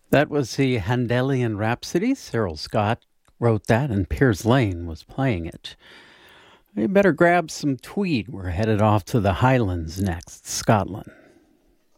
That was the Handelian Rhapsody. Cyril Scott wrote that, and Piers Lane was playing it. You better grab some tweed. We're headed off to the Highlands next, Scotland.